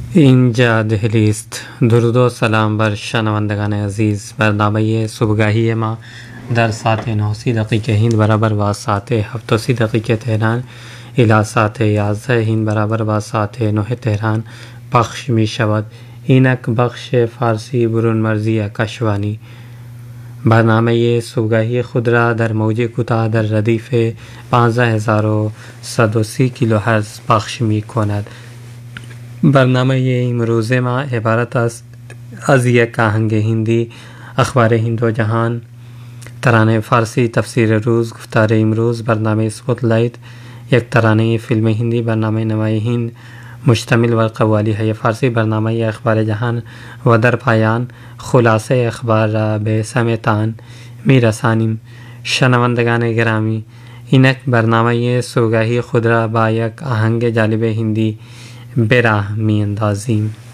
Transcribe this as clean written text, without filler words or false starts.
اینجا دهلی است. درود و سلام بر شنوندگان عزیز. برنامه صبحگاهی ما در ساعت 9:30 دقیقه هند برابر با ساعت 7:30 دقیقه تهران الی ساعت 11 هند برابر با ساعت 9 تهران پخش می شود. اینک بخش فارسی برون مرزی کشوانی. برنامه صبحگاهی خود را در موج کوتاه در ردیف 15130 کیلوهرتز پخش می کند. برنامه امروز ما عبارت است از یک آهنگ هندی، اخبار هند و جهان، ترانه فارسی، تفسیر روز، گفتار امروز، برنامه اسپوتلایت، یک ترانه فیلم هندی، برنامه نمای هند مشتمل بر قوالی های فارسی، برنامه اخبار جهان و در پایان خلاصه اخبار را به سمعتان می رسانیم. شنوندگان گرامی، اینک برنامه صبحگاهی خود را با یک آهنگ جالب هندی به راه می اندازیم.